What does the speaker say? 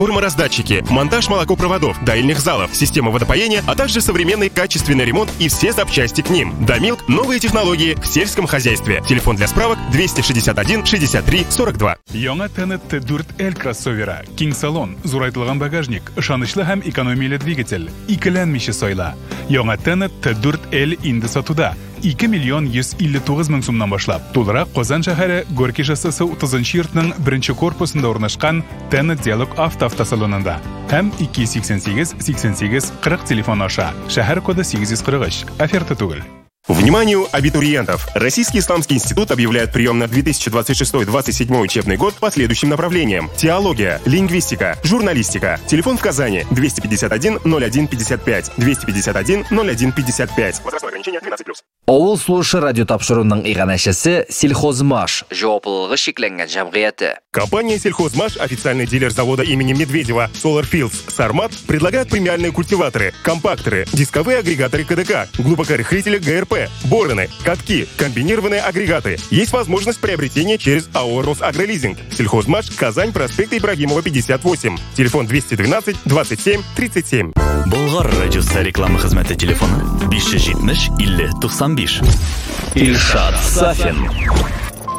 Урмораздатчики, монтаж молокопроводов, доильных залов, система водопоения, а также современный качественный ремонт и все запчасти к ним. Дамилк – новые технологии в сельском хозяйстве. Телефон для справок 261 63 42. Яңа Тенет T4L кроссовері. King Salon, зурайтылған багажник, ышанычлы һәм экономияле двигатель. Икеләнмичә сайла. Яңа Тенет T4L инде сатуда. 2 миллион 159 мең сумнан башлап. Тулырак Казан шәһәре Горький шоссесі 30-нчы йортның 1-нче корпусында урнашкан Тенет Диалог автосалонында. Һәм 288-88-40 телефон аша. Шәһәр коды 843. Оферта түгел. Вниманию абитуриентов! Российский исламский институт объявляет прием на 2026-27 учебный год по следующим направлениям. Теология, лингвистика, журналистика. Телефон в Казани 251 01 55 251 01 55. Возрастное ограничение 12+. Ауыл слушы радио тапшыруның иганәшәсе Сельхозмаш, җаваплылыгы шикләнгән җәмгыяте. Компания Сельхозмаш, официальный дилер завода имени Медведева Solar Fields Сармат, предлагает премиальные культиваторы, компакторы, дисковые агрегаторы КДК, глубокорыхлители ГРП, бороны, катки, комбинированные агрегаты. Есть возможность приобретения через АО «Росагролизинг». Сельхозмаш, Казань, проспект Ибрагимова, 58. Телефон 212 27 37. Болгар радиосы реклама хезмәте телефоны 570 50 95. Илшат Сафин.